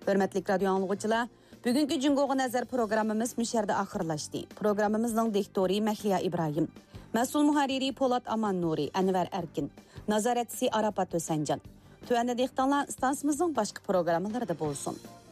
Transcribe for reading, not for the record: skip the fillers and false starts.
Hörmətli radio anlıqçılar, bugünkü Cüngoğa Nəzər proqramımız müşərdə axırlaşdı. Proqramımızın diktori Məhliya İbrahim, məsul müharriri Polat Aman Nuri, Ənvər Ərkin, nazarətçisi Arapat Ösəncan. Tüvəndə dehqanlar stansımızın başqa proqramları da bolsun.